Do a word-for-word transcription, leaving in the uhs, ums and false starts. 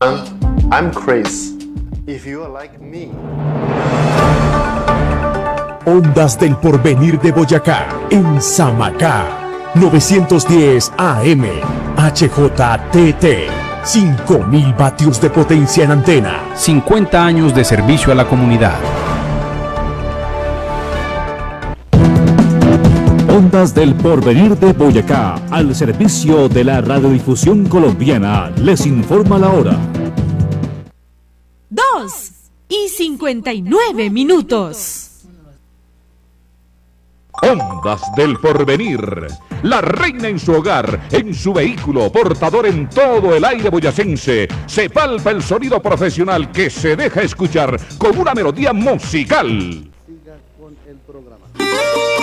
I'm Chris. If you are like me. Ondas del Porvenir de Boyacá, en Samacá, novecientos diez A M, H J T T, cinco mil vatios de potencia en antena. cincuenta años de servicio a la comunidad. Ondas del Porvenir de Boyacá, al servicio de la radiodifusión colombiana, les informa la hora. Dos y cincuenta y nueve minutos. Ondas del Porvenir, la reina en su hogar, en su vehículo, portador en todo el aire boyacense. Se palpa el sonido profesional que se deja escuchar con una melodía musical. Siga con el programa.